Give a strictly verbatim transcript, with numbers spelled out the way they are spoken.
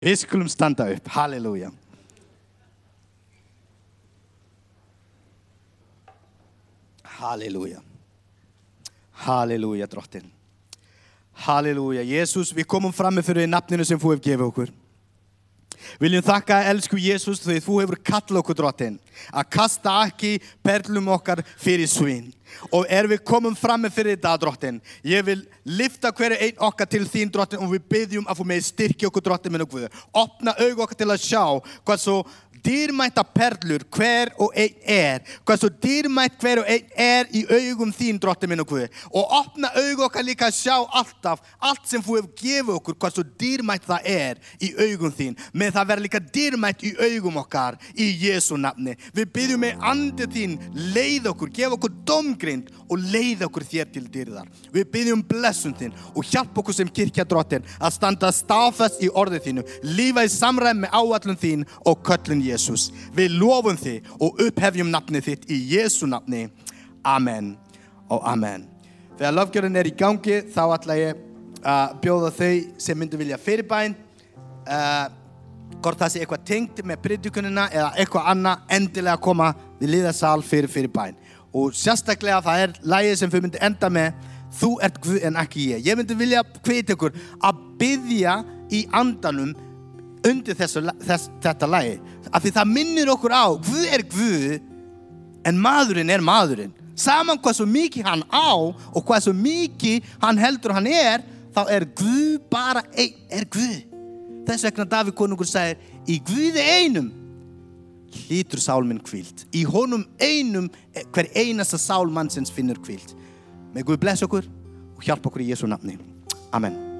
Við skulum standa upp. Halleluja. Halleluja. Halleluja, drottinn. Halleluja. Jesus, við komum frammi fyrir nafninu sem þú hefur gefið okkur. Viljum þakka, elsku Jesus, því þú hefur kallað okkur, drottinn, að kasta ekki perlum okkar fyrir svín. Og er við komum frammi fyrir þetta, drottinn, ég vil lyfta hverju einn okkar til þín, drottinn, og við byggjum að þú með styrkja okkur, drottinn minn og Guð. Opna augu okkar til að sjá hvað svo dýrmæta perlur hver og einn er, hvað svo dýrmætt hver og einn er í augum þín, drottinn minn og Guð. Og opna augu okkar líka að sjá alltaf, allt sem þú hefur gefið okkur, hvað svo dýrmætt það er í augum þín. Með það vera líka dýrmætt í augum okkar í Jesu nafni. Við byggjum með andi þín, leið okkur, gef okkur dómgrind og leið okkur þér til dýrðar. Við byggjum blessun þín og hjálp okkur sem kirkja, drottinn, að standa staðfast í orðið þínu, lífa í samræmi með áætlun þín og köllun Jesus. Við lofum þig og upphefjum nafnið þitt í Jesu nafni. Amen og amen. Þegar lofgjörðin er í gangi, þá ætla ég að bjóða þau sem myndu vilja fyrirbæn. Uh, hvort það sé eitthvað tengt með predikunina eða eitthvað annað, endilega koma við liðasal fyrir fyrirbæn. Og sérstaklega það er lagið sem þau myndi enda með, þú ert Guð en ekki ég. Ég myndi vilja hvetja ykkur að biðja í andanum undir þessu, þess, þetta lagi. Af því það minnir okkur á, Guð er Guð, en maðurinn er maðurinn. Saman hvað svo mikið hann á og hvað svo mikið hann heldur hann er, þá er Guð bara einn, er Guð. Þess vegna Davíð konungur sagði, í Guði einum hlýtur sál minn hvíld. Í honum einum hver einasta sál mannsins finnur hvíld. Með Guð blessa okkur og hjálpa okkur í Jesu nafni. Amen.